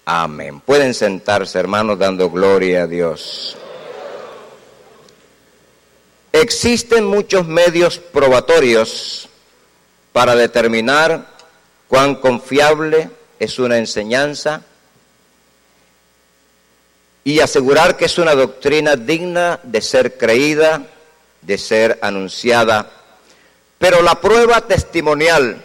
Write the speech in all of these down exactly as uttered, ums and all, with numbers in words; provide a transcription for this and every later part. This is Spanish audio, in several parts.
Amén. Pueden sentarse, hermanos, dando gloria a Dios. Existen muchos medios probatorios para determinar cuán confiable es una enseñanza y asegurar que es una doctrina digna de ser creída, de ser anunciada. Pero la prueba testimonial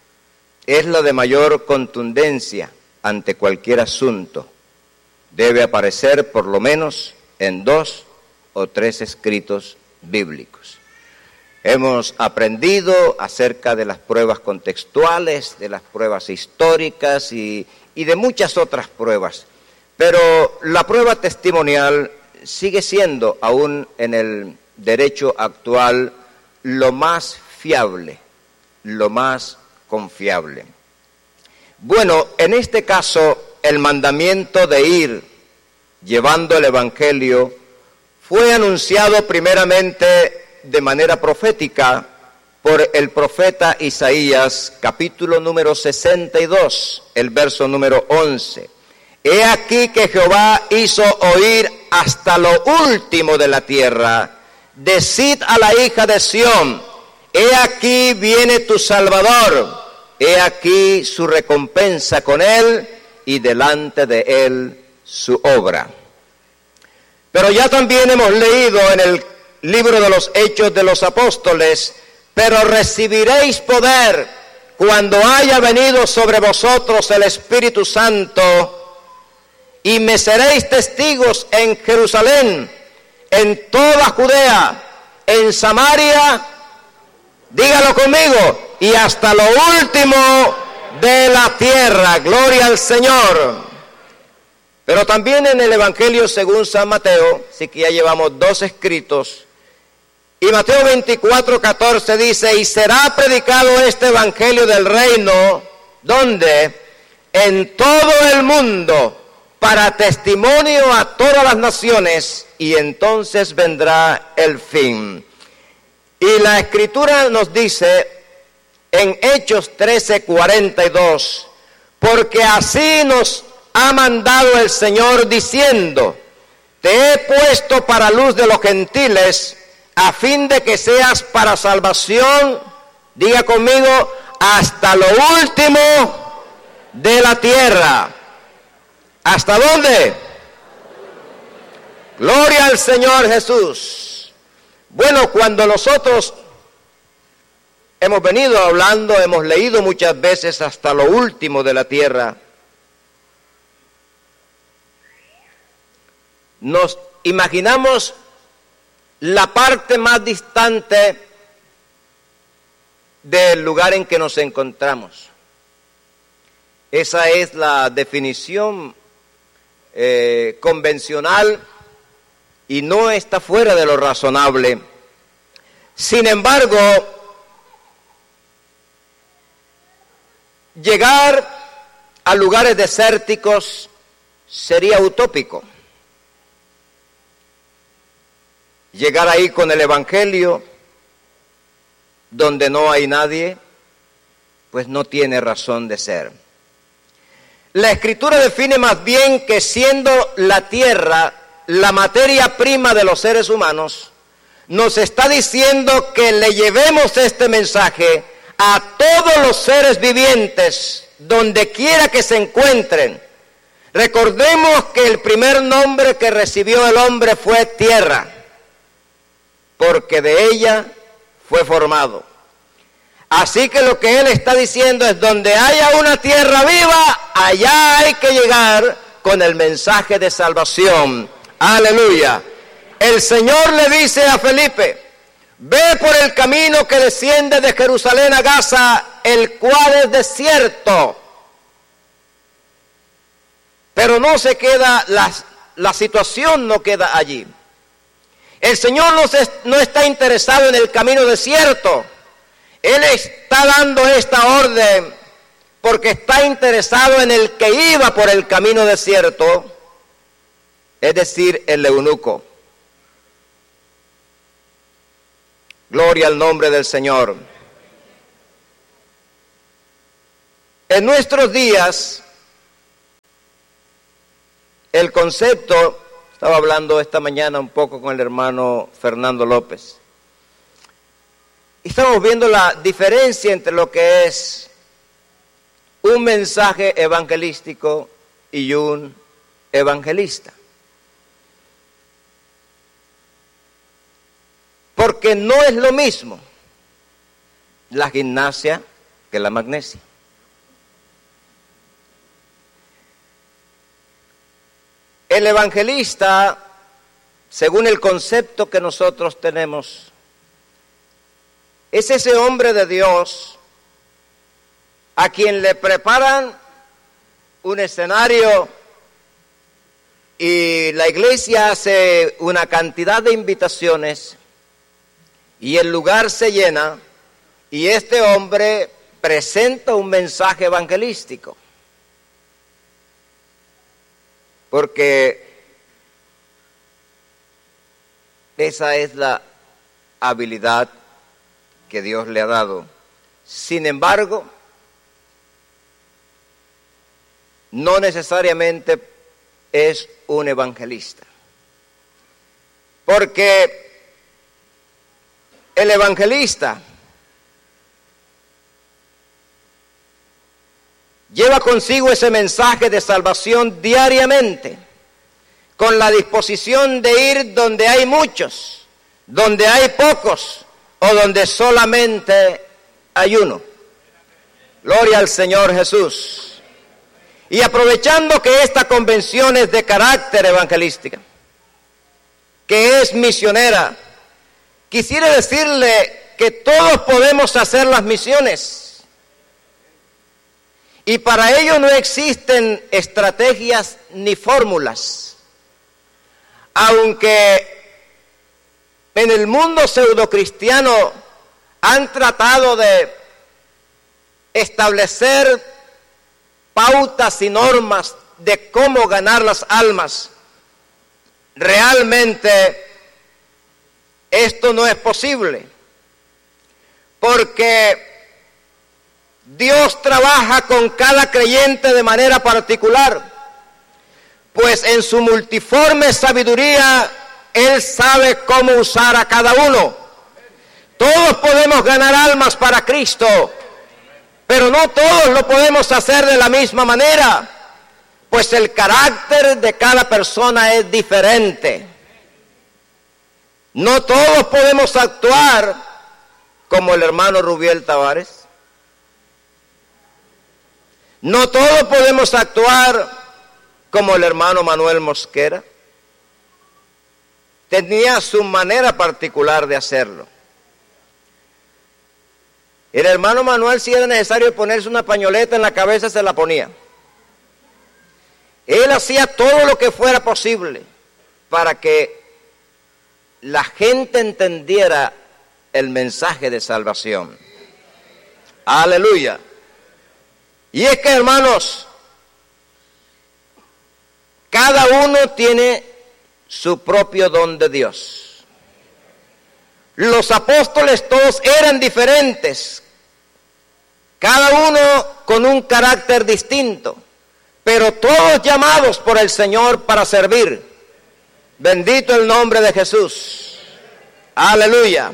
es la de mayor contundencia ante cualquier asunto. Debe aparecer por lo menos en dos o tres escritos bíblicos. Hemos aprendido acerca de las pruebas contextuales, de las pruebas históricas y, y de muchas otras pruebas. Pero la prueba testimonial sigue siendo, aún en el derecho actual, lo más fiable, lo más confiable. Bueno, en este caso, el mandamiento de ir llevando el Evangelio fue anunciado primeramente de manera profética por el profeta Isaías, capítulo número sesenta y dos, el verso número once. He aquí que Jehová hizo oír hasta lo último de la tierra. Decid a la hija de Sión, he aquí viene tu Salvador. He aquí su recompensa con él y delante de él su obra. Pero ya también hemos leído en el libro de los Hechos de los Apóstoles, pero recibiréis poder cuando haya venido sobre vosotros el Espíritu Santo y me seréis testigos en Jerusalén, en toda Judea, en Samaria, dígalo conmigo, y hasta lo último de la tierra. Gloria al Señor. Pero también en el Evangelio según San Mateo, sí que ya llevamos dos escritos, y Mateo veinticuatro, catorce dice, y será predicado este Evangelio del reino, ¿dónde? En todo el mundo, para testimonio a todas las naciones, y entonces vendrá el fin. Y la Escritura nos dice en Hechos trece, cuarenta y dos, porque así nos ha mandado el Señor diciendo, te he puesto para luz de los gentiles, a fin de que seas para salvación, diga conmigo, hasta lo último de la tierra. ¿Hasta dónde? Gloria al Señor Jesús. Bueno, cuando nosotros hemos venido hablando, hemos leído muchas veces hasta lo último de la tierra, nos imaginamos la parte más distante del lugar en que nos encontramos. Esa es la definición eh, convencional y no está fuera de lo razonable. Sin embargo, llegar a lugares desérticos sería utópico. Llegar ahí con el Evangelio, donde no hay nadie, pues no tiene razón de ser. La Escritura define más bien que siendo la tierra la materia prima de los seres humanos, nos está diciendo que le llevemos este mensaje a todos los seres vivientes, donde quiera que se encuentren. Recordemos que el primer nombre que recibió el hombre fue tierra, porque de ella fue formado. Así que lo que él está diciendo es, donde haya una tierra viva, allá hay que llegar con el mensaje de salvación. Aleluya. El Señor le dice a Felipe, ve por el camino que desciende de Jerusalén a Gaza, el cual es desierto. Pero no se queda, la, la situación no queda allí. El Señor no, se, no está interesado en el camino desierto. Él está dando esta orden porque está interesado en el que iba por el camino desierto, es decir, el eunuco. Gloria al nombre del Señor. En nuestros días, el concepto, estaba hablando esta mañana un poco con el hermano Fernando López, y estamos viendo la diferencia entre lo que es un mensaje evangelístico y un evangelista. Porque no es lo mismo la gimnasia que la magnesia. El evangelista, según el concepto que nosotros tenemos, es ese hombre de Dios a quien le preparan un escenario y la iglesia hace una cantidad de invitaciones y el lugar se llena y este hombre presenta un mensaje evangelístico. Porque esa es la habilidad que Dios le ha dado. Sin embargo, no necesariamente es un evangelista. Porque el evangelista lleva consigo ese mensaje de salvación diariamente, con la disposición de ir donde hay muchos, donde hay pocos o donde solamente hay uno. Gloria al Señor Jesús. Y aprovechando que esta convención es de carácter evangelística, que es misionera, quisiera decirle que todos podemos hacer las misiones. Y para ello no existen estrategias ni fórmulas. Aunque en el mundo pseudocristiano han tratado de establecer pautas y normas de cómo ganar las almas, realmente esto no es posible. Porque Dios trabaja con cada creyente de manera particular, pues en su multiforme sabiduría, Él sabe cómo usar a cada uno. Todos podemos ganar almas para Cristo, pero no todos lo podemos hacer de la misma manera, pues el carácter de cada persona es diferente. No todos podemos actuar como el hermano Rubiel Tavares. No todos podemos actuar como el hermano Manuel Mosquera. Tenía su manera particular de hacerlo. El hermano Manuel, si era necesario ponerse una pañoleta en la cabeza, se la ponía. Él hacía todo lo que fuera posible para que la gente entendiera el mensaje de salvación. Aleluya. Y es que, hermanos, cada uno tiene su propio don de Dios. Los apóstoles todos eran diferentes, cada uno con un carácter distinto, pero todos llamados por el Señor para servir. Bendito el nombre de Jesús. Aleluya.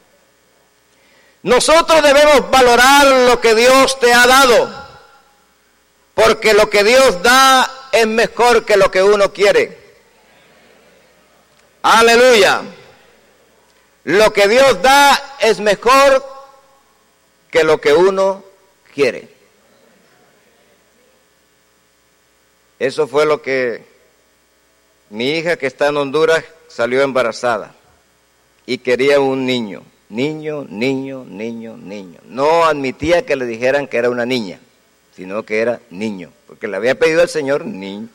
Nosotros debemos valorar lo que Dios te ha dado, porque lo que Dios da es mejor que lo que uno quiere. Aleluya. Lo que Dios da es mejor que lo que uno quiere. Eso fue lo que mi hija, que está en Honduras, salió embarazada y quería un niño. Niño, niño, niño, niño. No admitía que le dijeran que era una niña, sino que era niño, porque le había pedido al Señor niño.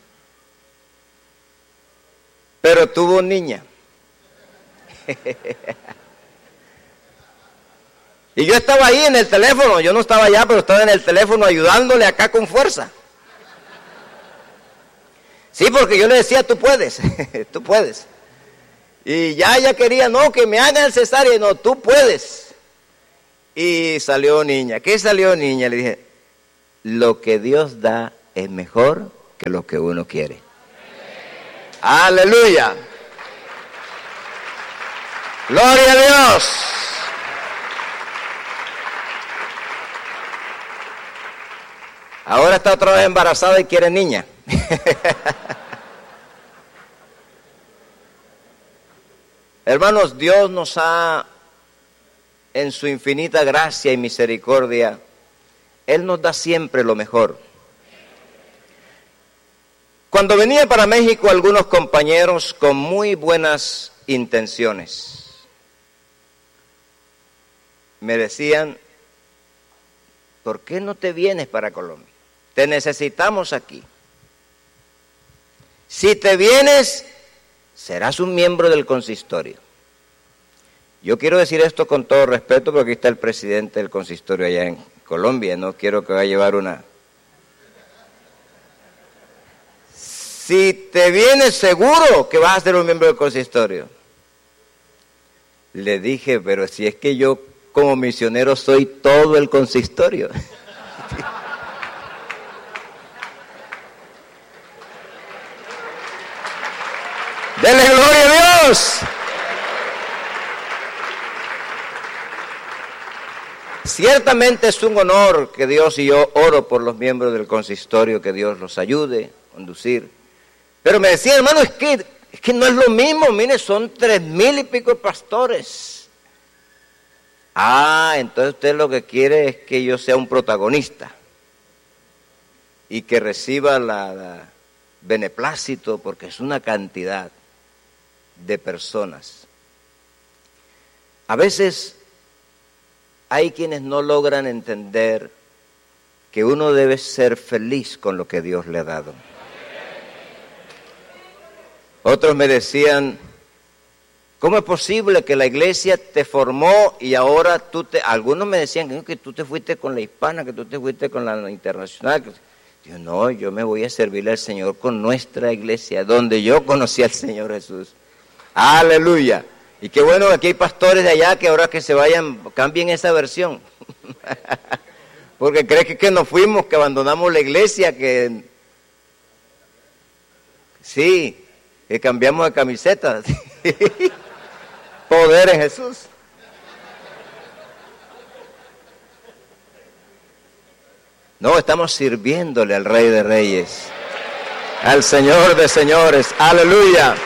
Pero tuvo niña. Y yo estaba ahí en el teléfono, yo no estaba allá, pero estaba en el teléfono ayudándole acá con fuerza. Sí, porque yo le decía, tú puedes, tú puedes. Y ya ella quería, no, que me hagan el cesárea, no, tú puedes. Y salió niña. ¿Qué salió niña? Le dije, lo que Dios da es mejor que lo que uno quiere. Aleluya. Gloria a Dios. Ahora está otra vez embarazada y quiere niña. Hermanos, Dios nos ha, en su infinita gracia y misericordia, Él nos da siempre lo mejor. Cuando venía para México algunos compañeros con muy buenas intenciones, me decían, ¿por qué no te vienes para Colombia? Te necesitamos aquí. Si te vienes, serás un miembro del consistorio. Yo quiero decir esto con todo respeto porque aquí está el presidente del consistorio allá en Colombia. No quiero que vaya a llevar una... Si te vienes, seguro que vas a ser un miembro del consistorio. Le dije, pero si es que yo como misionero soy todo el consistorio. ¡Dele gloria a Dios! Ciertamente es un honor que Dios, y yo oro por los miembros del consistorio, que Dios los ayude a conducir. Pero me decía, hermano, es que, es que no es lo mismo, mire, son tres mil y pico pastores. Ah, entonces usted lo que quiere es que yo sea un protagonista y que reciba la, la beneplácito, porque es una cantidad de personas. A veces hay quienes no logran entender que uno debe ser feliz con lo que Dios le ha dado. Otros me decían, ¿cómo es posible que la iglesia te formó y ahora tú te... Algunos me decían que tú te fuiste con la hispana, que tú te fuiste con la internacional. Yo no, yo me voy a servirle al Señor con nuestra iglesia, donde yo conocí al Señor Jesús. Aleluya. Y qué bueno que aquí hay pastores de allá que ahora que se vayan, cambien esa versión. Porque creen que, que nos fuimos, que abandonamos la iglesia, que... Sí, que cambiamos de camiseta. Poder en Jesús. No, estamos sirviéndole al Rey de Reyes, al Señor de Señores. Aleluya.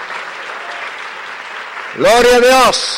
Gloria a Dios.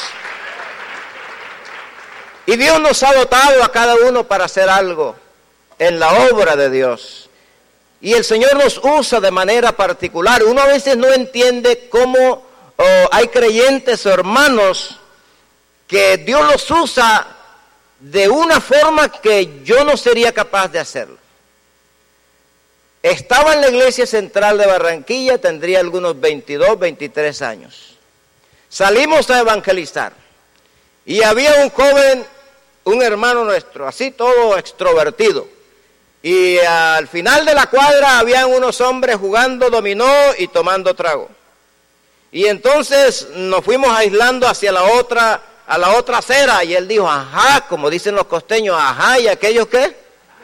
Y Dios nos ha dotado a cada uno para hacer algo en la obra de Dios. Y el Señor nos usa de manera particular. Uno a veces no entiende cómo oh, hay creyentes o hermanos que Dios los usa de una forma que yo no sería capaz de hacerlo. Estaba en la iglesia central de Barranquilla, tendría algunos veintidós, veintitrés años. Salimos a evangelizar y había un joven, un hermano nuestro, así todo extrovertido. Y al final de la cuadra habían unos hombres jugando dominó y tomando trago. Y entonces nos fuimos aislando hacia la otra, a la otra acera, y él dijo, ajá, como dicen los costeños, ajá, ¿y aquellos qué?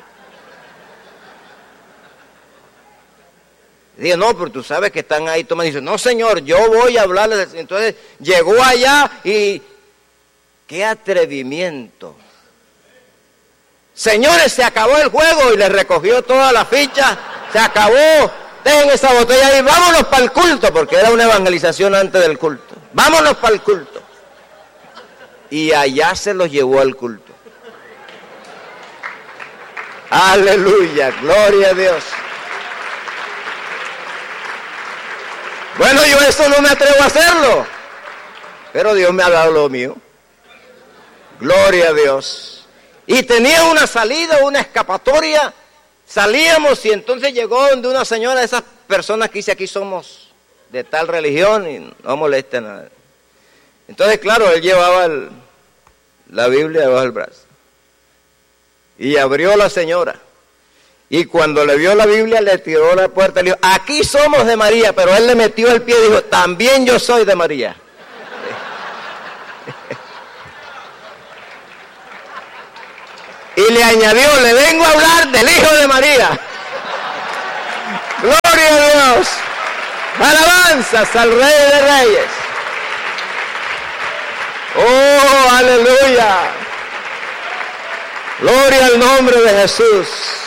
Dije, no, pero tú sabes que están ahí tomando. Dice, no señor, yo voy a hablarles. Entonces llegó allá y, qué atrevimiento. Señores, se acabó el juego, y le recogió toda la ficha, se acabó, dejen esa botella ahí, vámonos para el culto, porque era una evangelización antes del culto, vámonos para el culto. Y allá se los llevó al culto. Aleluya, gloria a Dios. Bueno, yo eso no me atrevo a hacerlo, pero Dios me ha dado lo mío. Gloria a Dios. Y tenía una salida, una escapatoria, salíamos y entonces llegó donde una señora, de esas personas que dice aquí somos de tal religión y no molesta nada. Entonces, claro, él llevaba el, la Biblia debajo del brazo. Y abrió la señora. Y cuando le vio la Biblia, le tiró la puerta y le dijo, aquí somos de María, pero él le metió el pie y dijo, también yo soy de María. Y le añadió, le vengo a hablar del Hijo de María. Gloria a Dios. Alabanzas al Rey de Reyes. Oh, aleluya. Gloria al nombre de Jesús.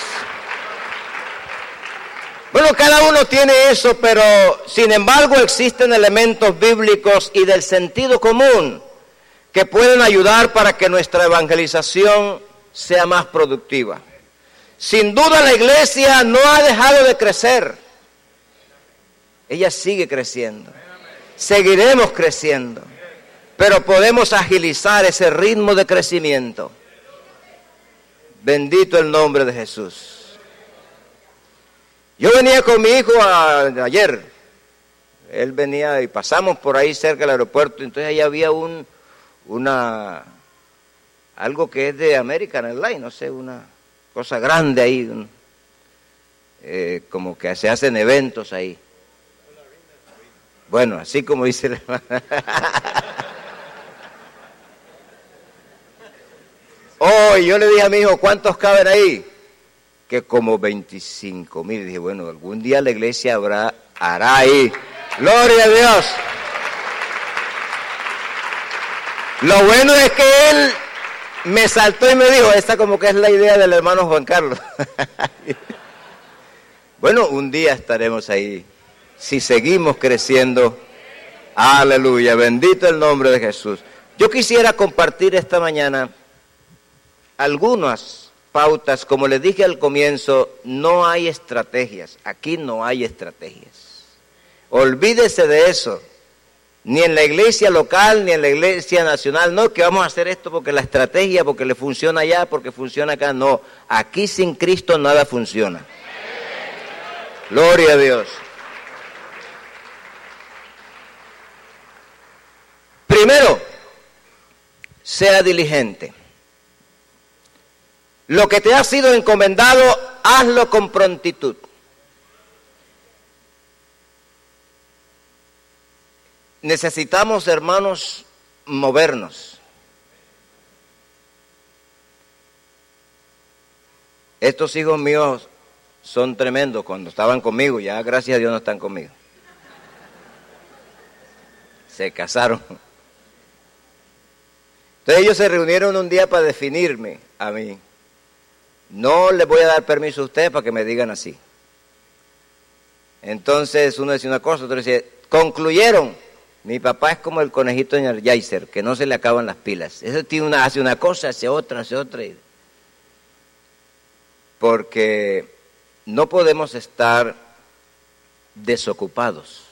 Bueno, cada uno tiene eso, pero sin embargo existen elementos bíblicos y del sentido común que pueden ayudar para que nuestra evangelización sea más productiva. Sin duda la iglesia no ha dejado de crecer. Ella sigue creciendo. Seguiremos creciendo. Pero podemos agilizar ese ritmo de crecimiento. Bendito el nombre de Jesús. Yo venía con mi hijo a, ayer. Él venía y pasamos por ahí cerca del aeropuerto. Entonces ahí había un, una, algo que es de American Airlines, no sé, una cosa grande ahí. Un, eh, como que se hacen eventos ahí. Bueno, así como dice la hermana. Oh, y yo le dije a mi hijo, ¿cuántos caben ahí? Que como veinticinco mil. Dije, bueno, algún día la iglesia habrá, hará ahí. Gloria a Dios. Lo bueno es que él me saltó y me dijo, esta como que es la idea del hermano Juan Carlos. Bueno, un día estaremos ahí. Si seguimos creciendo, aleluya, bendito el nombre de Jesús. Yo quisiera compartir esta mañana algunas pautas. Como les dije al comienzo, no hay estrategias, aquí no hay estrategias. Olvídese de eso, ni en la iglesia local, ni en la iglesia nacional, no, que vamos a hacer esto porque la estrategia, porque le funciona allá, porque funciona acá, no. Aquí sin Cristo nada funciona. Gloria a Dios. Primero, sea diligente. Lo que te ha sido encomendado, hazlo con prontitud. Necesitamos, hermanos, movernos. Estos hijos míos son tremendos. Cuando estaban conmigo, ya gracias a Dios no están conmigo. Se casaron. Entonces ellos se reunieron un día para definirme a mí. No les voy a dar permiso a ustedes para que me digan así. Entonces uno decía una cosa, otro decía, concluyeron. Mi papá es como el conejito en el Yaiser, que no se le acaban las pilas. Eso tiene una, hace una cosa, hace otra, hace otra. Porque no podemos estar desocupados.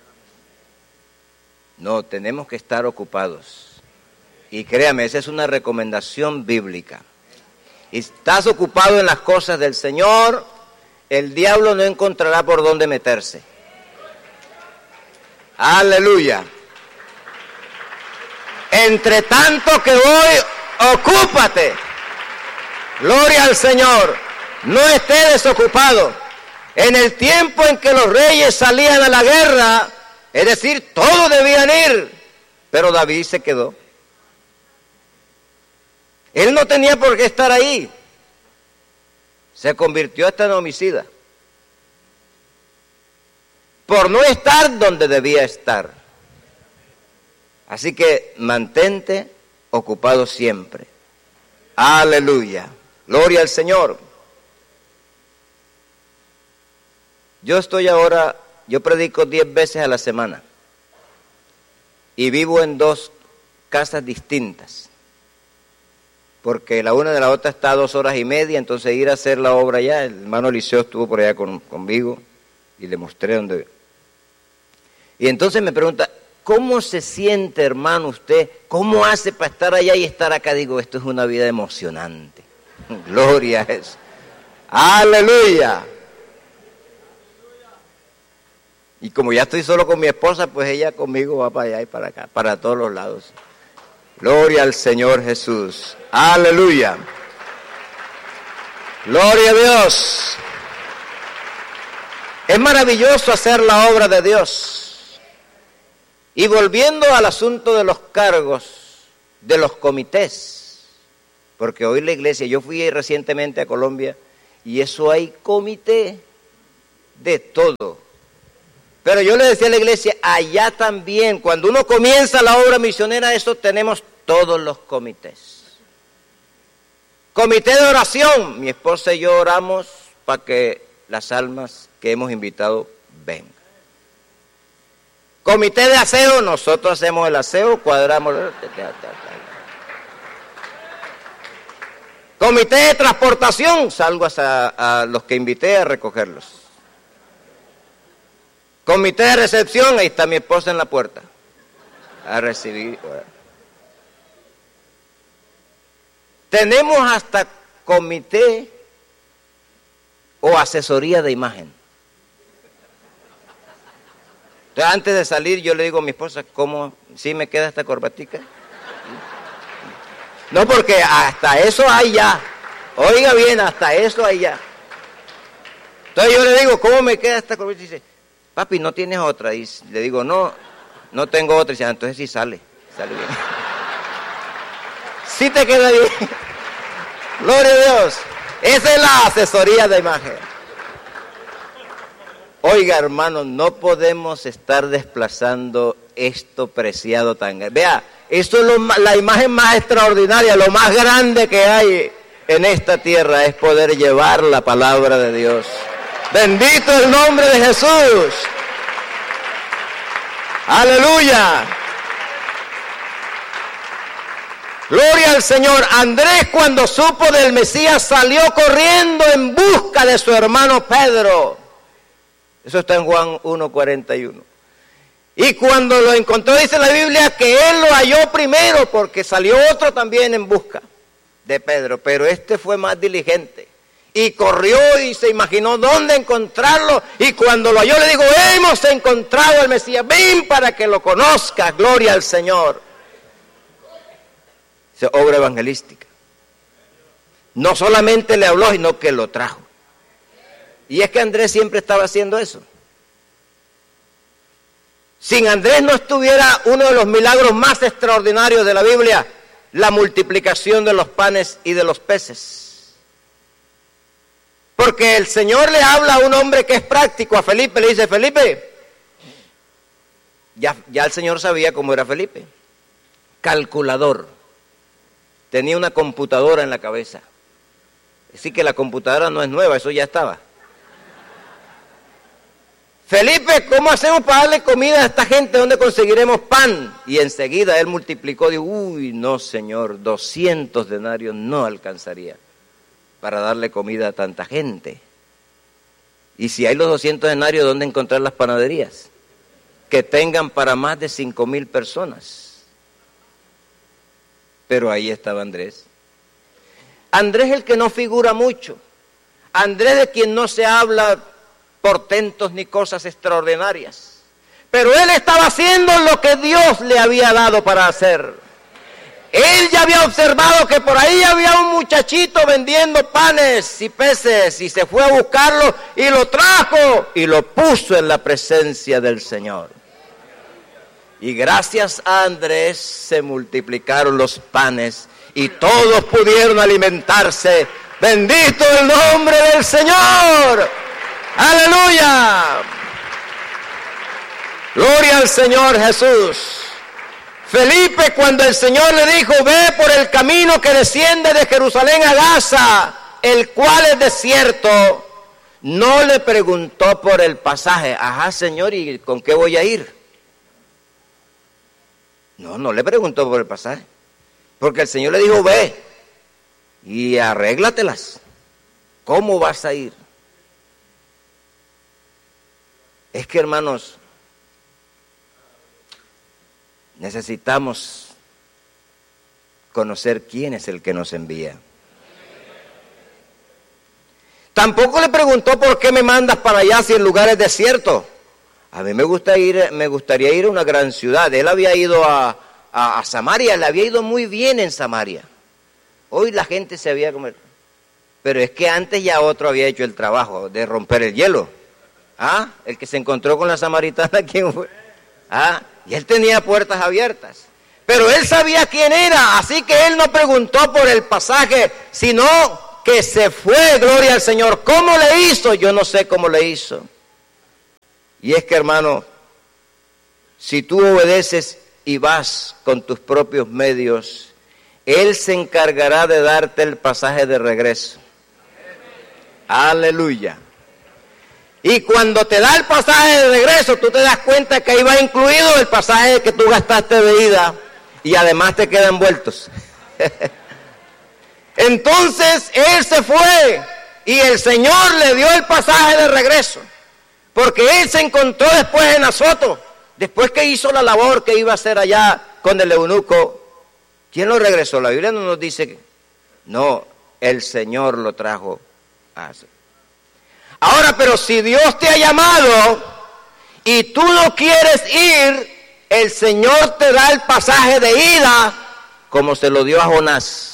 No, tenemos que estar ocupados. Y créame, esa es una recomendación bíblica. Y estás ocupado en las cosas del Señor, el diablo no encontrará por dónde meterse. Aleluya. Entre tanto que voy, ocúpate. Gloria al Señor. No esté desocupado. En el tiempo en que los reyes salían a la guerra, es decir, todos debían ir, pero David se quedó. Él no tenía por qué estar ahí. Se convirtió hasta en homicida. Por no estar donde debía estar. Así que mantente ocupado siempre. Aleluya. Gloria al Señor. Yo estoy ahora, yo predico diez veces a la semana. Y vivo en dos casas distintas. Porque la una de la otra está a dos horas y media, entonces ir a hacer la obra allá, el hermano Eliseo estuvo por allá con, conmigo y le mostré dónde. Y entonces me pregunta, ¿cómo se siente, hermano, usted? ¿Cómo hace para estar allá y estar acá? Digo, esto es una vida emocionante. Gloria a Jesús. Aleluya. Y como ya estoy solo con mi esposa, pues ella conmigo va para allá y para acá, para todos los lados. Gloria al Señor Jesús. Aleluya. Gloria a Dios. Es maravilloso hacer la obra de Dios. Y volviendo al asunto de los cargos, de los comités, porque hoy la iglesia, yo fui recientemente a Colombia, y eso hay comité de todo. Pero yo le decía a la iglesia, allá también, cuando uno comienza la obra misionera, eso tenemos todos los comités. Comité de oración, mi esposa y yo oramos para que las almas que hemos invitado vengan. Comité de aseo, nosotros hacemos el aseo, cuadramos. Comité de transportación, salgo a, a los que invité a recogerlos. Comité de recepción, ahí está mi esposa en la puerta, a recibir. Tenemos hasta comité o asesoría de imagen. Entonces, antes de salir, yo le digo a mi esposa, ¿cómo? ¿Sí me queda esta corbatica? No, porque hasta eso hay ya. Oiga bien, hasta eso hay ya. Entonces yo le digo, ¿cómo me queda esta corbatica? Y dice, papi, ¿no tienes otra? Y le digo, no, no tengo otra. Y dice, entonces sí sale, sale bien. Sí te queda bien. Gloria a Dios. Esa es la asesoría de imagen. Oiga, hermanos, no podemos estar desplazando esto preciado tan grande. Vea, esto es lo, la imagen más extraordinaria, lo más grande que hay en esta tierra es poder llevar la palabra de Dios. Bendito el nombre de Jesús. Aleluya. Gloria al Señor. Andrés, cuando supo del Mesías, salió corriendo en busca de su hermano Pedro. Eso está en Juan uno cuarenta y uno. Y cuando lo encontró, dice la Biblia, que él lo halló primero, porque salió otro también en busca de Pedro, pero este fue más diligente. Y corrió y se imaginó dónde encontrarlo, y cuando lo halló le dijo, hemos encontrado al Mesías, ven para que lo conozcas, gloria al Señor. Es obra evangelística. No solamente le habló, sino que lo trajo. Y es que Andrés siempre estaba haciendo eso. Sin Andrés no estuviera uno de los milagros más extraordinarios de la Biblia, la multiplicación de los panes y de los peces. Porque el Señor le habla a un hombre que es práctico, a Felipe, le dice, Felipe, ya, ya el Señor sabía cómo era Felipe, calculador, tenía una computadora en la cabeza. Así que la computadora no es nueva, eso ya estaba. Felipe, ¿cómo hacemos para darle comida a esta gente? ¿Dónde conseguiremos pan? Y enseguida él multiplicó, dijo, uy, no señor, doscientos denarios no alcanzaría para darle comida a tanta gente. Y si hay los doscientos denarios, ¿dónde encontrar las panaderías? Que tengan para más de cinco mil personas. Pero ahí estaba Andrés. Andrés es el que no figura mucho. Andrés de quien no se habla portentos ni cosas extraordinarias. Pero él estaba haciendo lo que Dios le había dado para hacer. Él ya había observado que por ahí había un muchachito vendiendo panes y peces y se fue a buscarlo y lo trajo y lo puso en la presencia del Señor. Y gracias a Andrés se multiplicaron los panes y todos pudieron alimentarse. Bendito el nombre del Señor. ¡Aleluya! Gloria al Señor Jesús. Felipe, cuando el Señor le dijo, ve por el camino que desciende de Jerusalén a Gaza, el cual es desierto, no le preguntó por el pasaje. Ajá, Señor, ¿y con qué voy a ir? No, no le preguntó por el pasaje. Porque el Señor le dijo, ve y arréglatelas. ¿Cómo vas a ir? Es que, hermanos, necesitamos conocer quién es el que nos envía. Tampoco le preguntó por qué me mandas para allá si el lugar es desierto. A mí me gusta ir, me gustaría ir a una gran ciudad. Él había ido a, a, a Samaria, le había ido muy bien en Samaria. Hoy la gente se había comido. Pero es que antes ya otro había hecho el trabajo de romper el hielo. ¿Ah? El que se encontró con la samaritana, ¿quién fue? ¿Ah? Y él tenía puertas abiertas. Pero él sabía quién era, así que él no preguntó por el pasaje, sino que se fue, gloria al Señor. ¿Cómo le hizo? Yo no sé cómo le hizo. Y es que, hermano, si tú obedeces y vas con tus propios medios, Él se encargará de darte el pasaje de regreso. Aleluya. Y cuando te da el pasaje de regreso, tú te das cuenta que ahí va incluido el pasaje que tú gastaste de ida y además te quedan vueltos. Entonces Él se fue y el Señor le dio el pasaje de regreso, porque Él se encontró después en Azoto, después que hizo la labor que iba a hacer allá con el eunuco. ¿Quién lo regresó? La Biblia no nos dice que... No, el Señor lo trajo a hacer. Ahora, pero si Dios te ha llamado y tú no quieres ir, el Señor te da el pasaje de ida, como se lo dio a Jonás.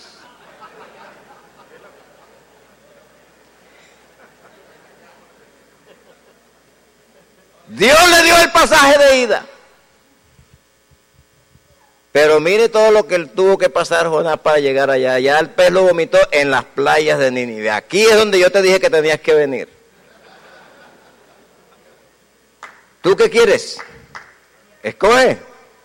Dios le dio el pasaje de ida. Pero mire todo lo que él tuvo que pasar Jonás para llegar allá. Ya el pez lo vomitó en las playas de Nínive. Aquí es donde yo te dije que tenías que venir. ¿Tú qué quieres? Escoge.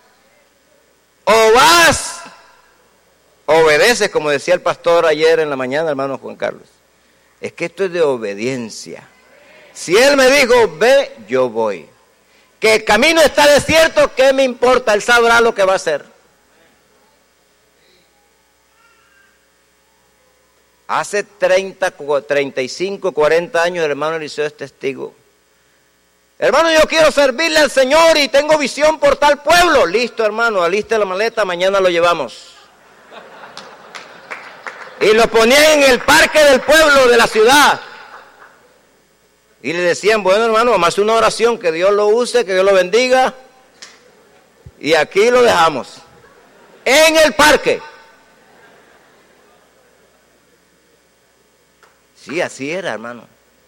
O vas, obedeces, como decía el pastor ayer en la mañana, hermano Juan Carlos. Es que esto es de obediencia. Si Él me dijo, ve, yo voy. Que el camino está desierto, ¿qué me importa? Él sabrá lo que va a hacer. Hace treinta, treinta y cinco, cuarenta años el hermano Eliseo es testigo. Hermano, yo quiero servirle al Señor y tengo visión por tal pueblo. Listo, hermano, aliste la maleta, mañana lo llevamos. Y lo ponían en el parque del pueblo, de la ciudad. Y le decían, bueno, hermano, vamos a hacer una oración, que Dios lo use, que Dios lo bendiga. Y aquí lo dejamos. En el parque. Sí, así era, hermano.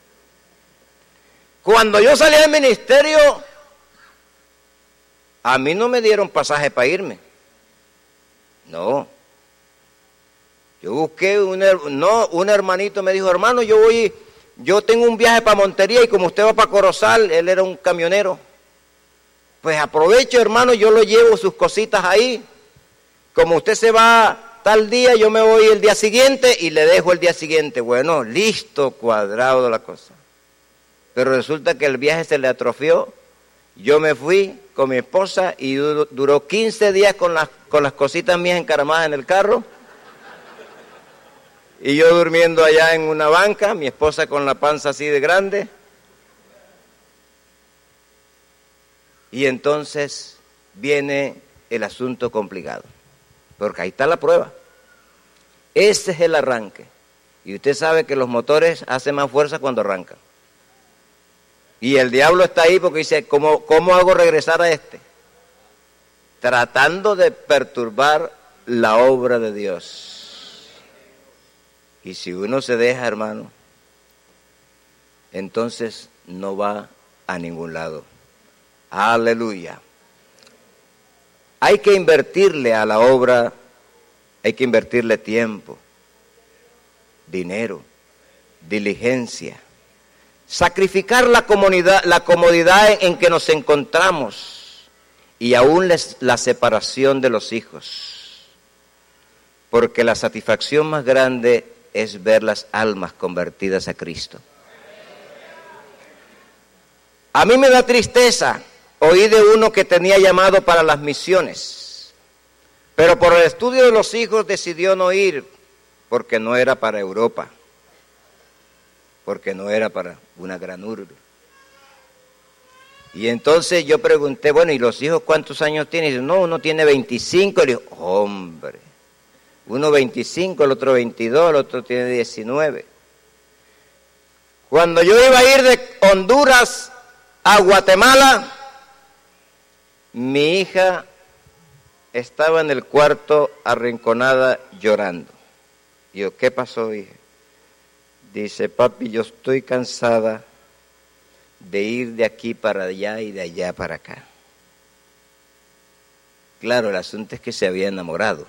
Cuando yo salí del ministerio, a mí no me dieron pasaje para irme. No. Yo busqué, un, no, un hermanito me dijo, hermano, yo voy, yo tengo un viaje para Montería y como usted va para Corozal, él era un camionero. Pues aprovecho, hermano, yo lo llevo sus cositas ahí. Como usted se va tal día, yo me voy el día siguiente y le dejo el día siguiente. Bueno, listo, cuadrado la cosa. Pero resulta que el viaje se le atrofió. Yo me fui con mi esposa y duró quince días con las, con las cositas mías encaramadas en el carro. Y yo durmiendo allá en una banca, mi esposa con la panza así de grande. Y entonces viene el asunto complicado. Porque ahí está la prueba. Ese es el arranque. Y usted sabe que los motores hacen más fuerza cuando arrancan. Y el diablo está ahí porque dice, ¿cómo, cómo hago regresar a este? Tratando de perturbar la obra de Dios. Y si uno se deja, hermano, entonces no va a ningún lado. Aleluya. Hay que invertirle a la obra, hay que invertirle tiempo, dinero, diligencia. Sacrificar la comodidad, la comodidad en que nos encontramos y aún les, la separación de los hijos. Porque la satisfacción más grande es ver las almas convertidas a Cristo. A mí me da tristeza oír de uno que tenía llamado para las misiones, pero por el estudio de los hijos decidió no ir porque no era para Europa. Porque no era para una gran urbe. Y entonces yo pregunté, bueno, ¿y los hijos cuántos años tienen? Y dice, no, uno tiene veinticinco. Y le digo, hombre, uno veinticinco, el otro veintidós, el otro tiene diecinueve. Cuando yo iba a ir de Honduras a Guatemala, mi hija estaba en el cuarto arrinconada llorando. Y yo, ¿qué pasó, hija? Dice, papi, yo estoy cansada de ir de aquí para allá y de allá para acá. Claro, el asunto es que se había enamorado.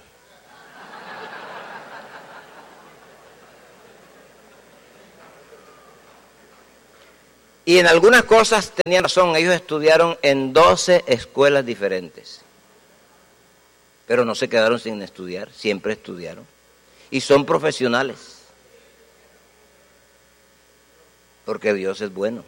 Y en algunas cosas tenían razón, ellos estudiaron en doce escuelas diferentes. Pero no se quedaron sin estudiar, siempre estudiaron. Y son profesionales. Porque Dios es bueno.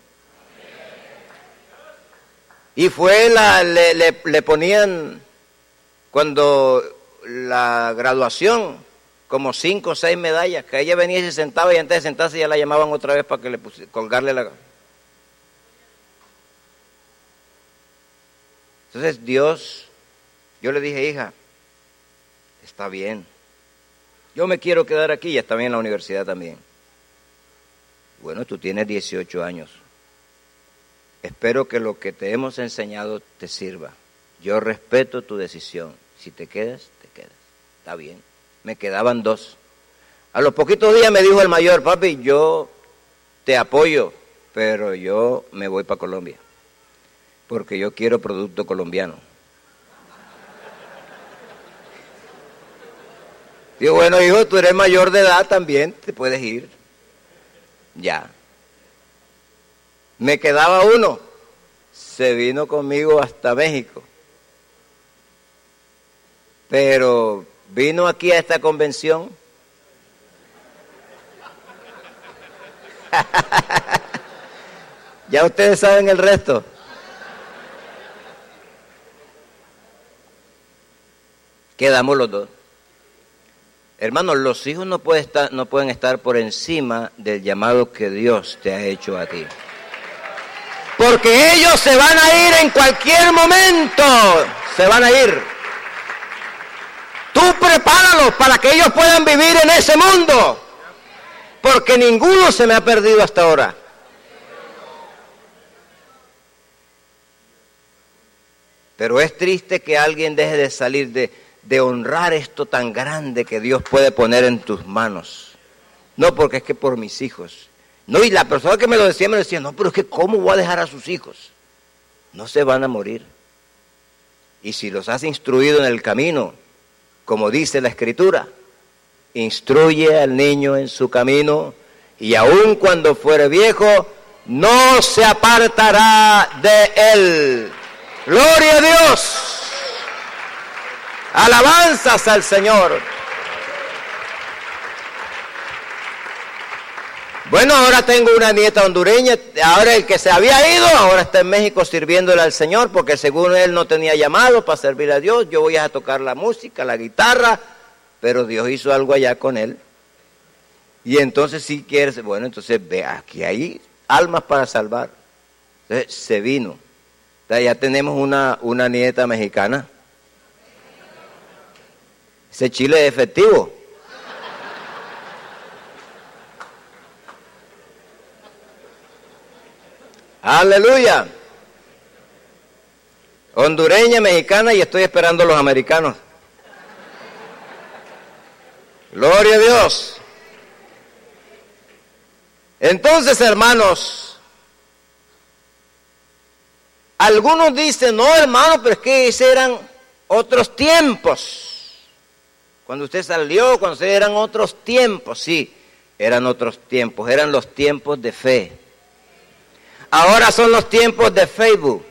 Y fue la, le, le, le ponían, cuando la graduación, como cinco o seis medallas, que ella venía y se sentaba y antes de sentarse ya la llamaban otra vez para que le pusiera, colgarle la... Entonces Dios, yo le dije, hija, está bien, yo me quiero quedar aquí, ya estaba en la universidad también. Bueno, tú tienes dieciocho años. Espero que lo que te hemos enseñado te sirva. Yo respeto tu decisión. Si te quedas, te quedas. Está bien. Me quedaban dos. A los poquitos días me dijo el mayor, papi, yo te apoyo, pero yo me voy para Colombia. Porque yo quiero producto colombiano. Digo, bueno, hijo, tú eres mayor de edad también, te puedes ir. Ya. Me quedaba uno. Se vino conmigo hasta México. Pero vino aquí a esta convención. Ya ustedes saben el resto. Quedamos los dos. Hermanos, los hijos no pueden estar, no pueden estar por encima del llamado que Dios te ha hecho a ti. Porque ellos se van a ir en cualquier momento. Se van a ir. Tú prepáralos para que ellos puedan vivir en ese mundo. Porque ninguno se me ha perdido hasta ahora. Pero es triste que alguien deje de salir de... de honrar esto tan grande que Dios puede poner en tus manos. No, porque es que por mis hijos. No, y la persona que me lo decía me decía, no, pero es que ¿cómo voy a dejar a sus hijos? No se van a morir. Y si los has instruido en el camino, como dice la Escritura, instruye al niño en su camino, y aun cuando fuere viejo, no se apartará de él. ¡Gloria a Dios! Alabanzas al Señor. Bueno, ahora tengo una nieta hondureña, ahora el que se había ido, ahora está en México sirviéndole al Señor, porque según él no tenía llamado para servir a Dios, yo voy a tocar la música, la guitarra, pero Dios hizo algo allá con él. Y entonces si quieres, bueno, entonces ve, aquí hay almas para salvar. Entonces se vino. Entonces, ya tenemos una, una nieta mexicana. Ese chile es efectivo. Aleluya. Hondureña, mexicana, y estoy esperando a los americanos. Gloria a Dios. Entonces, hermanos, algunos dicen, no, hermano, pero es que esos eran otros tiempos. Cuando usted salió, cuando usted eran otros tiempos, sí, eran otros tiempos, eran los tiempos de fe. Ahora son los tiempos de Facebook.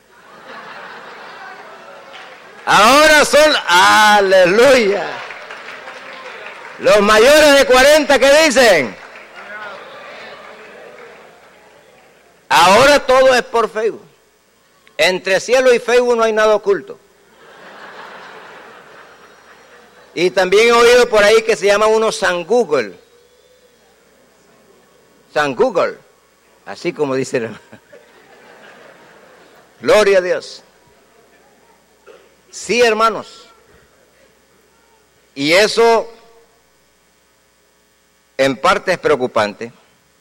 Ahora son, aleluya. Los mayores de cuarenta, ¿qué dicen? Ahora todo es por Facebook. Entre cielo y Facebook no hay nada oculto. Y también he oído por ahí que se llama uno San Google. San Google. Así como dice el hermano. Gloria a Dios. Sí, hermanos. Y eso en parte es preocupante.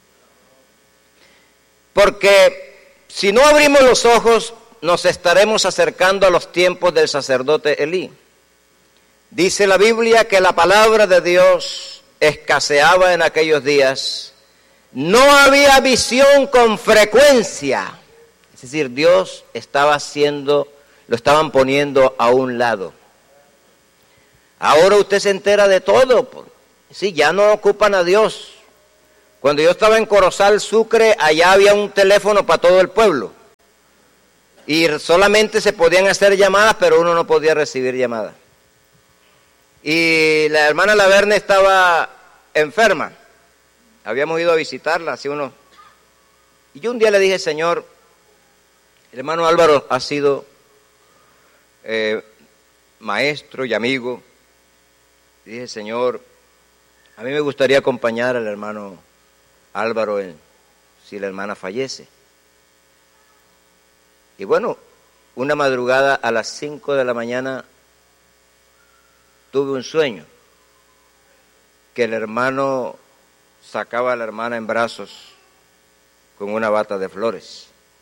Porque si no abrimos los ojos, nos estaremos acercando a los tiempos del sacerdote Elí. Dice la Biblia que la palabra de Dios escaseaba en aquellos días. No había visión con frecuencia. Es decir, Dios estaba haciendo, lo estaban poniendo a un lado. Ahora usted se entera de todo. Sí, ya no ocupan a Dios. Cuando yo estaba en Corozal, Sucre, allá había un teléfono para todo el pueblo. Y solamente se podían hacer llamadas, pero uno no podía recibir llamadas. Y la hermana Laverne estaba enferma. Habíamos ido a visitarla, así uno. Y yo un día le dije, Señor, el hermano Álvaro ha sido eh, maestro y amigo. Y dije, Señor, a mí me gustaría acompañar al hermano Álvaro en, si la hermana fallece. Y bueno, una madrugada a las cinco de la mañana tuve un sueño, que el hermano sacaba a la hermana en brazos con una bata de flores.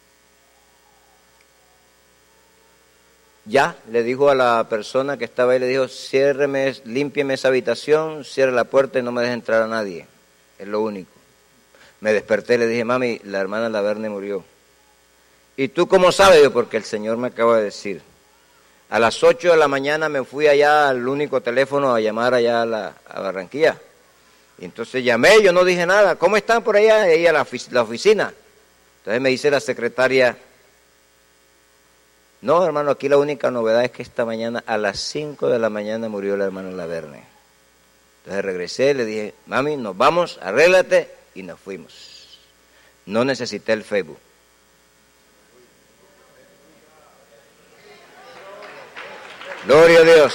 Ya, le dijo a la persona que estaba ahí, le dijo, ciérreme, límpieme esa habitación, cierre la puerta y no me deje entrar a nadie. Es lo único. Me desperté y le dije, mami, la hermana Laverne murió. ¿Y tú cómo sabes? Yo, porque el Señor me acaba de decir. A las ocho de la mañana me fui allá al único teléfono a llamar allá a, la, a Barranquilla. Y entonces llamé, yo no dije nada. ¿Cómo están por allá? Ella, la, la oficina. Entonces me dice la secretaria, no, hermano, aquí la única novedad es que esta mañana a las cinco de la mañana murió la hermana Laverne. Entonces regresé, le dije, mami, nos vamos, arréglate, y nos fuimos. No necesité el Facebook. Gloria a Dios.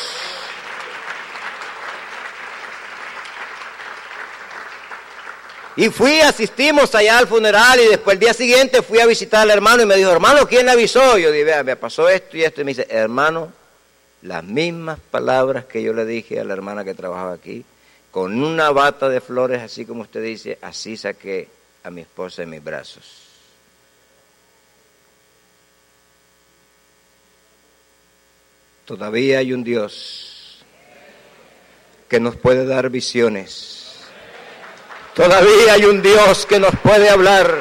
Y fui, asistimos allá al funeral y después el día siguiente fui a visitar al hermano y me dijo, hermano, ¿quién le avisó? Yo dije, vea, me pasó esto y esto. Y me dice, hermano, las mismas palabras que yo le dije a la hermana que trabajaba aquí, con una bata de flores, así como usted dice, así saqué a mi esposa en mis brazos. Todavía hay un Dios que nos puede dar visiones. Todavía hay un Dios que nos puede hablar.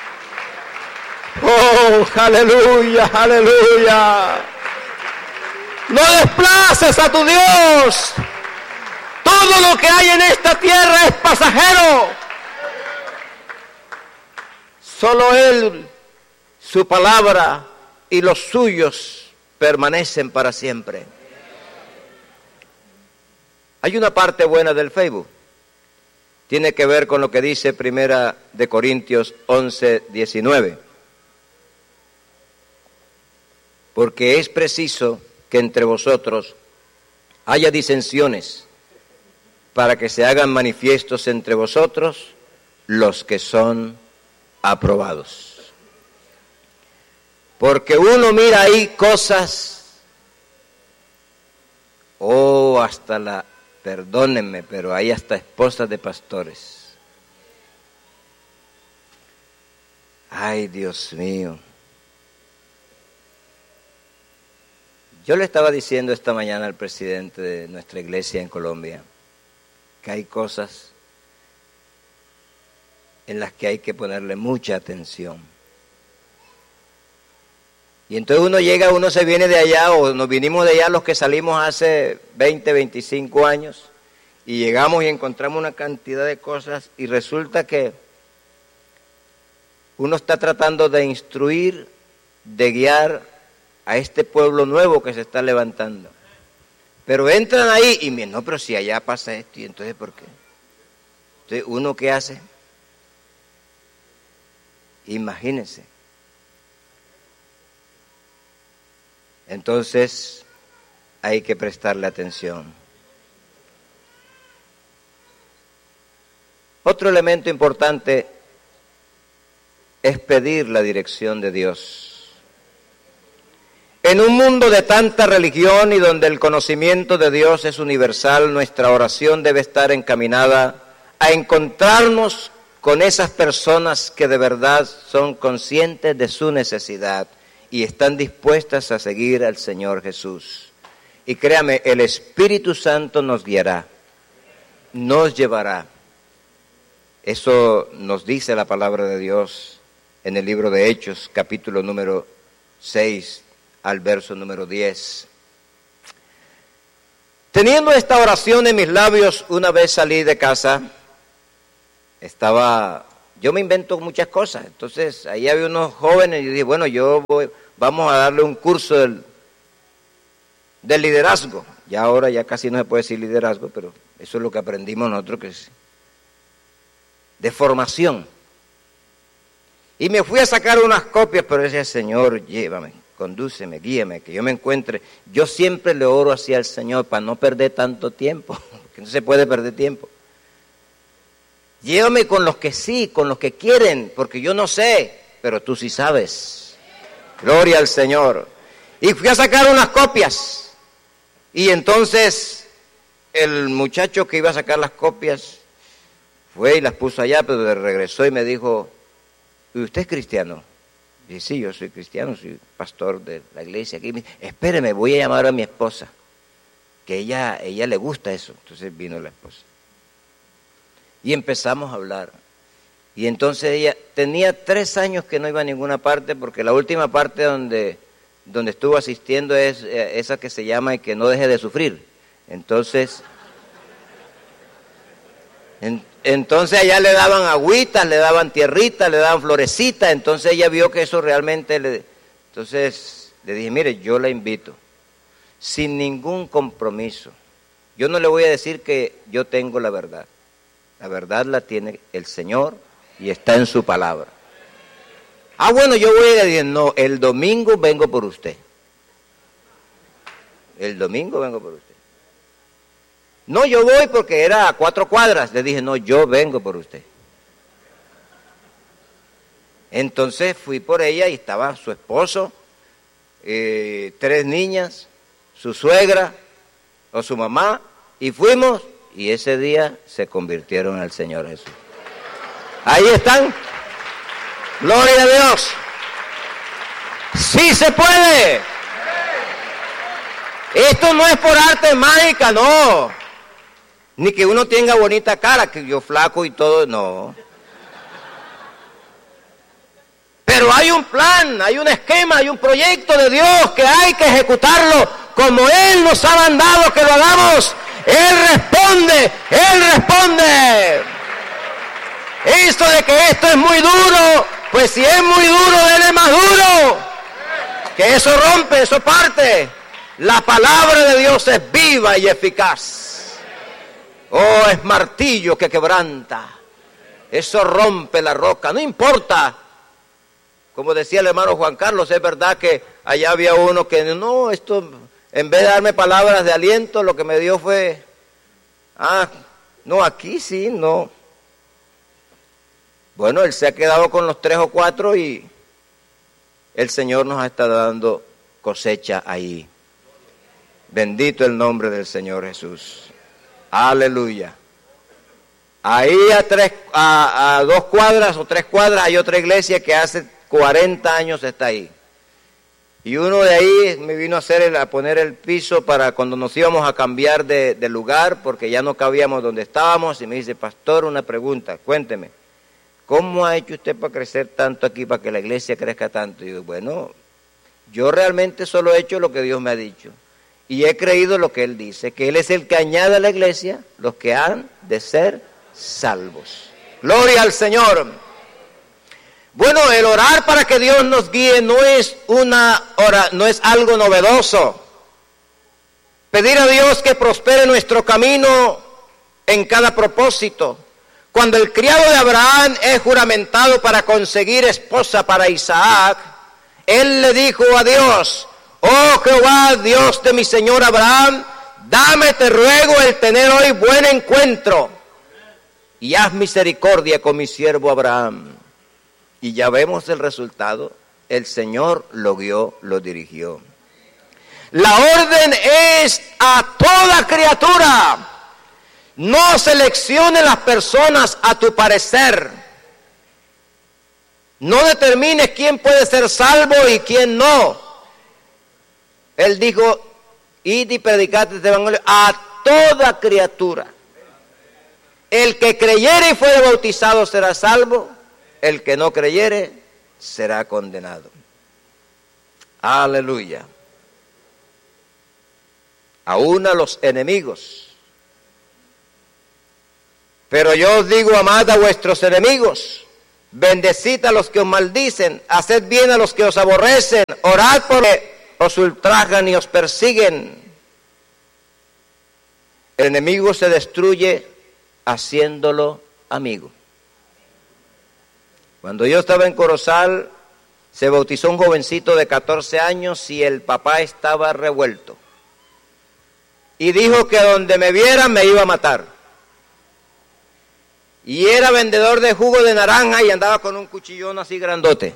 Oh, aleluya, aleluya. No desplaces a tu Dios. Todo lo que hay en esta tierra es pasajero. Solo Él, su palabra y los suyos permanecen para siempre. Hay una parte buena del Facebook. Tiene que ver con lo que dice Primera de Corintios once, diecinueve. Porque es preciso que entre vosotros haya disensiones, para que se hagan manifiestos entre vosotros los que son aprobados. Porque uno mira ahí cosas, oh, hasta la, perdónenme, pero hay hasta esposas de pastores. Ay, Dios mío. Yo le estaba diciendo esta mañana al presidente de nuestra iglesia en Colombia que hay cosas en las que hay que ponerle mucha atención. Y entonces uno llega, uno se viene de allá, o nos vinimos de allá los que salimos hace veinte, veinticinco años, y llegamos y encontramos una cantidad de cosas, y resulta que uno está tratando de instruir, de guiar a este pueblo nuevo que se está levantando. Pero entran ahí y miren, no, pero si allá pasa esto, y entonces ¿por qué? Entonces, ¿uno qué hace? Imagínense. Entonces, hay que prestarle atención. Otro elemento importante es pedir la dirección de Dios. En un mundo de tanta religión y donde el conocimiento de Dios es universal, nuestra oración debe estar encaminada a encontrarnos con esas personas que de verdad son conscientes de su necesidad y están dispuestas a seguir al Señor Jesús. Y créame, el Espíritu Santo nos guiará, nos llevará. Eso nos dice la palabra de Dios en el libro de Hechos, capítulo número seis, al verso número diez. Teniendo esta oración en mis labios, una vez salí de casa estaba, yo me invento muchas cosas, entonces ahí había unos jóvenes y dije, bueno, yo voy, vamos a darle un curso del, del liderazgo. Ya ahora ya casi no se puede decir liderazgo, pero eso es lo que aprendimos nosotros, que es de formación. Y me fui a sacar unas copias, pero decía, Señor, llévame, condúceme, guíame, que yo me encuentre. Yo siempre le oro hacia el Señor para no perder tanto tiempo, porque no se puede perder tiempo. Llévame con los que sí, con los que quieren, porque yo no sé, pero tú sí sabes. Gloria al Señor. Y fui a sacar unas copias. Y entonces el muchacho que iba a sacar las copias fue y las puso allá, pero regresó y me dijo, ¿y usted es cristiano? Y dije, sí, yo soy cristiano, soy pastor de la iglesia aquí. Me dice, espéreme, voy a llamar a mi esposa, que ella, ella le gusta eso. Entonces vino la esposa. Y empezamos a hablar. Y entonces ella tenía tres años que no iba a ninguna parte, porque la última parte donde, donde estuvo asistiendo es eh, esa que se llama y que no deje de sufrir. Entonces, en, entonces allá le daban agüitas, le daban tierritas, le daban florecitas. Entonces ella vio que eso realmente le... Entonces le dije, mire, yo la invito, sin ningún compromiso. Yo no le voy a decir que yo tengo la verdad. La verdad la tiene el Señor y está en su palabra. Ah, bueno, yo voy a decir, no, el domingo vengo por usted. El domingo vengo por usted. No, yo voy porque era a cuatro cuadras. Le dije, no, yo vengo por usted. Entonces fui por ella y estaba su esposo, eh, tres niñas, su suegra o su mamá, y fuimos. Y ese día se convirtieron al Señor Jesús. Ahí están. Gloria a Dios. Sí se puede. Esto no es por arte mágica, no. Ni que uno tenga bonita cara, que yo flaco y todo, no. Pero hay un plan, hay un esquema, hay un proyecto de Dios que hay que ejecutarlo como Él nos ha mandado que lo hagamos. Él responde, Él responde. Esto de que esto es muy duro, pues si es muy duro, Él es más duro. Que eso rompe, eso parte. La palabra de Dios es viva y eficaz. Oh, es martillo que quebranta. Eso rompe la roca, no importa. Como decía el hermano Juan Carlos, es verdad que allá había uno que no, esto... En vez de darme palabras de aliento, lo que me dio fue, ah, no, aquí sí, no. Bueno, él se ha quedado con los tres o cuatro y el Señor nos está dando cosecha ahí. Bendito el nombre del Señor Jesús. Aleluya. Ahí a, tres, a, a dos cuadras o tres cuadras hay otra iglesia que hace cuarenta años está ahí. Y uno de ahí me vino a hacer el, a poner el piso para cuando nos íbamos a cambiar de, de lugar, porque ya no cabíamos donde estábamos, y me dice, pastor, una pregunta, cuénteme, ¿cómo ha hecho usted para crecer tanto aquí, para que la iglesia crezca tanto? Y yo, bueno, yo realmente solo he hecho lo que Dios me ha dicho, y he creído lo que Él dice, que Él es el que añade a la iglesia los que han de ser salvos. Gloria al Señor. Bueno, el orar para que Dios nos guíe no es una ora, no es algo novedoso. Pedir a Dios que prospere nuestro camino en cada propósito. Cuando el criado de Abraham es juramentado para conseguir esposa para Isaac, él le dijo a Dios, oh Jehová, Dios de mi señor Abraham, dame, te ruego, el tener hoy buen encuentro y haz misericordia con mi siervo Abraham. Y ya vemos el resultado, el Señor lo guió, lo dirigió. La orden es a toda criatura. No seleccione las personas a tu parecer. No determines quién puede ser salvo y quién no. Él dijo, id y predicad este evangelio a toda criatura. El que creyere y fuere bautizado será salvo. El que no creyere será condenado. Aleluya. Aún a los enemigos. Pero yo os digo, amad a vuestros enemigos, bendecid a los que os maldicen, haced bien a los que os aborrecen, orad por los que os ultrajan y os persiguen. El enemigo se destruye haciéndolo amigo. Cuando yo estaba en Corozal, se bautizó un jovencito de catorce años y el papá estaba revuelto. Y dijo que donde me viera me iba a matar. Y era vendedor de jugo de naranja y andaba con un cuchillón así grandote.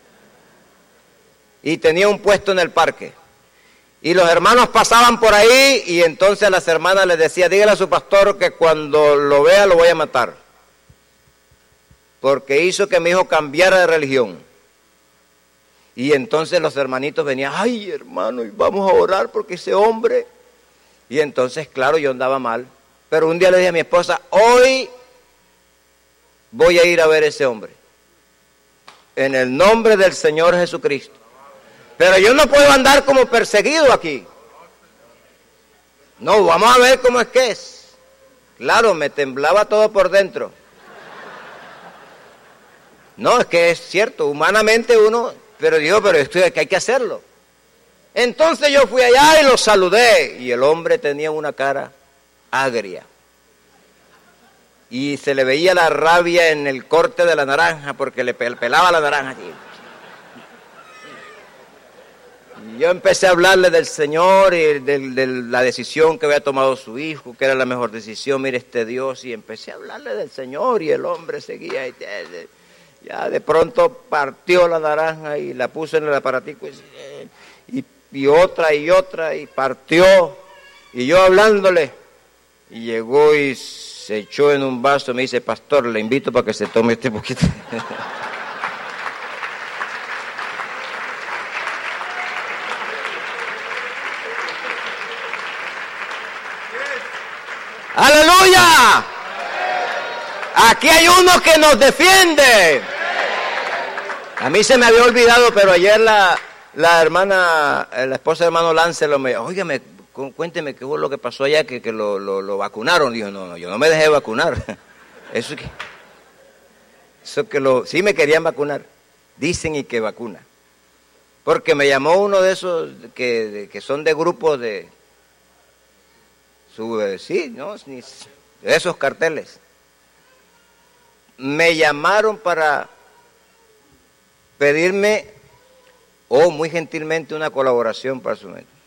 Y tenía un puesto en el parque. Y los hermanos pasaban por ahí y entonces a las hermanas les decía, dígale a su pastor que cuando lo vea lo voy a matar. Porque hizo que mi hijo cambiara de religión. Y entonces los hermanitos venían, ay hermano, y vamos a orar porque ese hombre... Y entonces, claro, yo andaba mal. Pero un día le dije a mi esposa, hoy voy a ir a ver a ese hombre. En el nombre del Señor Jesucristo. Pero yo no puedo andar como perseguido aquí. No, vamos a ver cómo es que es. Claro, me temblaba todo por dentro. No, es que es cierto, humanamente uno, pero digo, pero esto es que hay que hacerlo. Entonces yo fui allá y lo saludé y el hombre tenía una cara agria. Y se le veía la rabia en el corte de la naranja porque le pelaba la naranja. Y yo empecé a hablarle del Señor y de, de la decisión que había tomado su hijo, que era la mejor decisión, mire este Dios, y empecé a hablarle del Señor y el hombre seguía. Y ya de pronto partió la naranja y la puso en el aparatico y, y y otra y otra y partió y yo hablándole y llegó y se echó en un vaso y me dice, pastor, le invito para que se tome este poquito. ¡Aleluya! Aquí hay uno que nos defiende. A mí se me había olvidado, pero ayer la La hermana, la esposa del hermano Láncelo me dijo, óigame, cuénteme qué fue lo que pasó allá, que, que lo, lo, lo vacunaron. Dijo, no, no, yo no me dejé vacunar. Eso que, eso que lo, sí me querían vacunar. Dicen y que vacuna. Porque me llamó uno de esos que, de, que son de grupos de, su, sí, ¿no? De esos carteles. Me llamaron para pedirme, o oh, muy gentilmente, una colaboración para su método.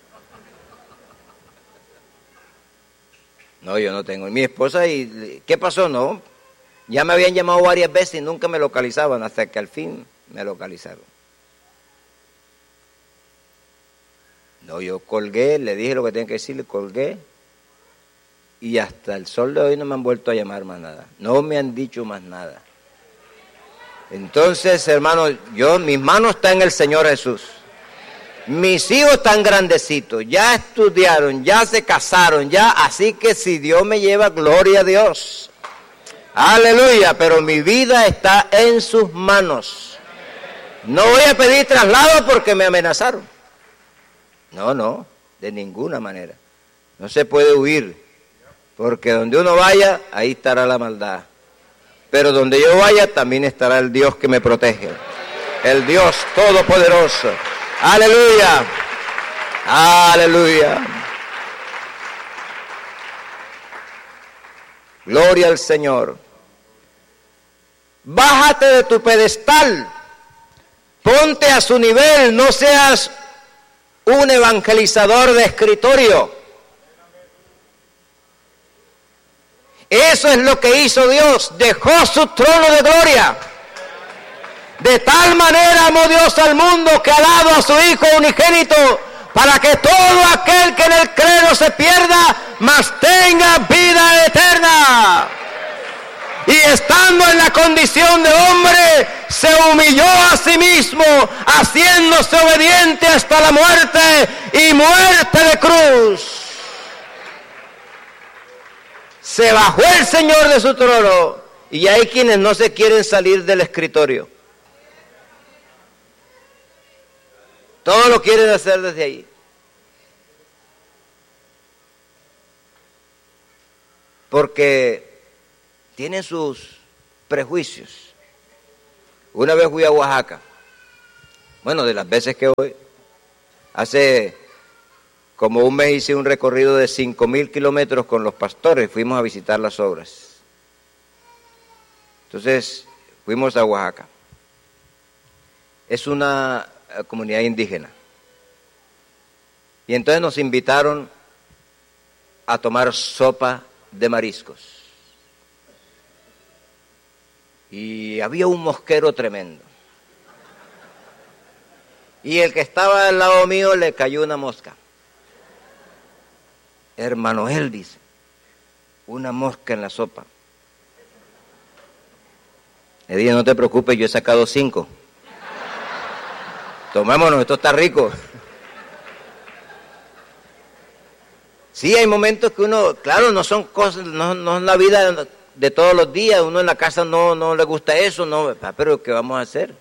No, yo no tengo. Y mi esposa, y ¿qué pasó? No, ya me habían llamado varias veces y nunca me localizaban, hasta que al fin me localizaron. No, yo colgué, le dije lo que tenía que decirle, colgué, y hasta el sol de hoy no me han vuelto a llamar más nada. No me han dicho más nada. Entonces, hermano, yo, mis manos están en el Señor Jesús. Mis hijos están grandecitos, ya estudiaron, ya se casaron, ya, así que si Dios me lleva, gloria a Dios. Aleluya, pero mi vida está en sus manos. No voy a pedir traslado porque me amenazaron. No, no, de ninguna manera. No se puede huir, porque donde uno vaya, ahí estará la maldad. Pero donde yo vaya también estará el Dios que me protege. El Dios Todopoderoso. Aleluya. Aleluya. Gloria al Señor. Bájate de tu pedestal. Ponte a su nivel. No seas un evangelizador de escritorio. Eso es lo que hizo Dios, dejó su trono de gloria. De tal manera amó Dios al mundo que ha dado a su Hijo unigénito para que todo aquel que en él cree no se pierda, mas tenga vida eterna. Y estando en la condición de hombre, se humilló a sí mismo, haciéndose obediente hasta la muerte y muerte de cruz. Se bajó el Señor de su trono y hay quienes no se quieren salir del escritorio. Todo lo quieren hacer desde ahí. Porque tienen sus prejuicios. Una vez fui a Oaxaca, bueno, de las veces que voy, hace como un mes hice un recorrido de cinco mil kilómetros con los pastores, fuimos a visitar las obras. Entonces, fuimos a Oaxaca. Es una comunidad indígena. Y entonces nos invitaron a tomar sopa de mariscos. Y había un mosquero tremendo. Y el que estaba al lado mío le cayó una mosca. Hermano, él dice, una mosca en la sopa. Le dije, no te preocupes, yo he sacado cinco. Tomémonos, esto está rico. Sí, hay momentos que uno, claro, no son cosas, no, no es la vida de todos los días, uno en la casa no, no le gusta eso, no, pero ¿qué vamos a hacer?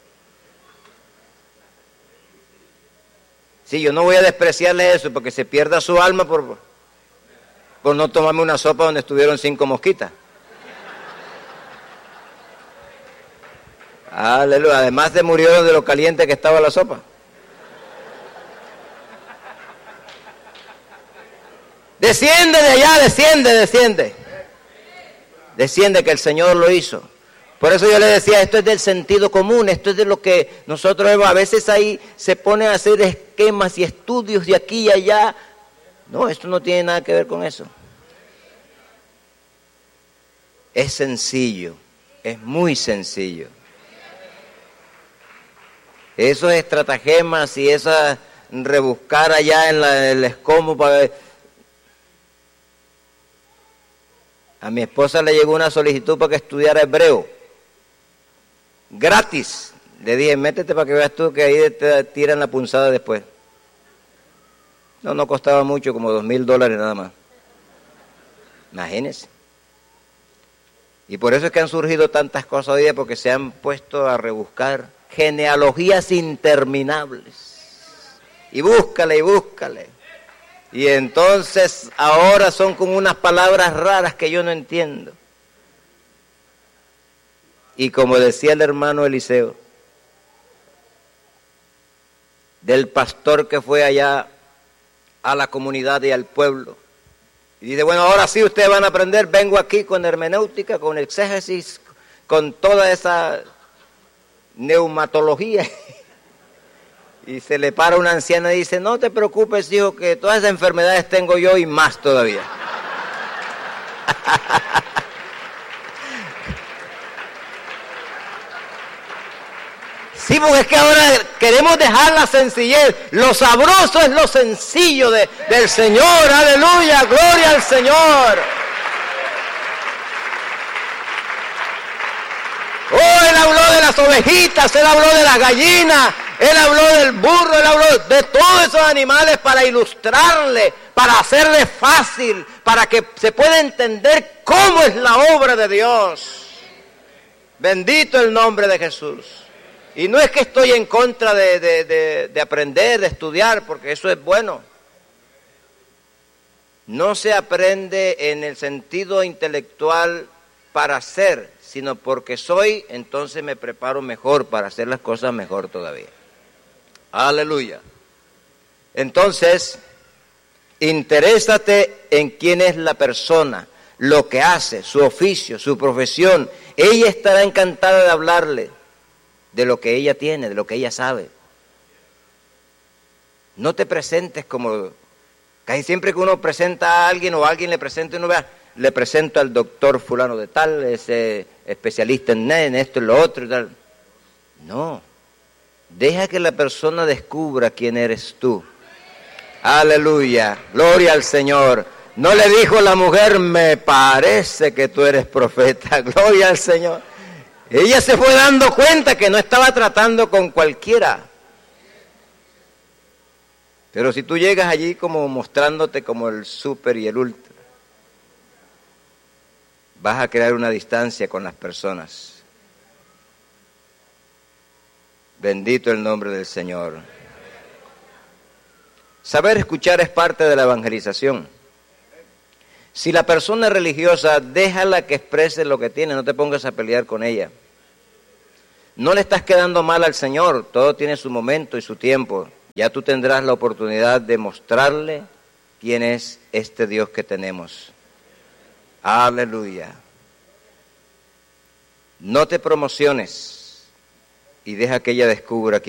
Sí, yo no voy a despreciarle eso porque se pierda su alma por, por no tomarme una sopa donde estuvieron cinco mosquitas. Aleluya, además se murieron de lo caliente que estaba la sopa. Desciende de allá, desciende, desciende. Desciende, que el Señor lo hizo. Por eso yo le decía, esto es del sentido común, esto es de lo que nosotros vemos. A veces ahí se ponen a hacer esquemas y estudios de aquí y allá. No, esto no tiene nada que ver con eso. Es sencillo, es muy sencillo. Esos estratagemas y esa rebuscar allá en la, el escomo para ver. A mi esposa le llegó una solicitud para que estudiara hebreo. Gratis. Le dije, métete para que veas tú que ahí te tiran la punzada después. No, no costaba mucho, como dos mil dólares nada más. Imagínense. Y por eso es que han surgido tantas cosas hoy día, porque se han puesto a rebuscar genealogías interminables. Y búscale y búscale. Y entonces ahora son como unas palabras raras que yo no entiendo. Y como decía el hermano Eliseo, del pastor que fue allá a la comunidad y al pueblo, y dice, bueno, ahora sí ustedes van a aprender, vengo aquí con hermenéutica, con exégesis, con toda esa neumatología. Y se le para una anciana y dice, no te preocupes, hijo, que todas esas enfermedades tengo yo y más todavía. Sí, porque es que ahora queremos dejar la sencillez. Lo sabroso es lo sencillo de, del Señor. Aleluya, gloria al Señor. Oh, Él habló de las ovejitas, Él habló de las gallinas, Él habló del burro, Él habló de todos esos animales para ilustrarle, para hacerle fácil, para que se pueda entender cómo es la obra de Dios. Bendito el nombre de Jesús. Y no es que estoy en contra de, de, de, de aprender, de estudiar, porque eso es bueno. No se aprende en el sentido intelectual para ser, sino porque soy, entonces me preparo mejor para hacer las cosas mejor todavía. Aleluya. Entonces, interésate en quién es la persona, lo que hace, su oficio, su profesión. Ella estará encantada de hablarle de lo que ella tiene, de lo que ella sabe. No te presentes como, casi siempre que uno presenta a alguien o alguien le presenta, uno vea, le presento al doctor fulano de tal, ese especialista en, en esto y lo otro y tal. No, deja que la persona descubra quién eres tú. Aleluya, gloria al Señor. No le dijo la mujer, me parece que tú eres profeta, gloria al Señor. Ella se fue dando cuenta que no estaba tratando con cualquiera. Pero si tú llegas allí como mostrándote como el súper y el ultra, vas a crear una distancia con las personas. Bendito el nombre del Señor. Saber escuchar es parte de la evangelización. Si la persona es religiosa, déjala que exprese lo que tiene, no te pongas a pelear con ella. No le estás quedando mal al Señor, todo tiene su momento y su tiempo. Ya tú tendrás la oportunidad de mostrarle quién es este Dios que tenemos. Aleluya. No te promociones y deja que ella descubra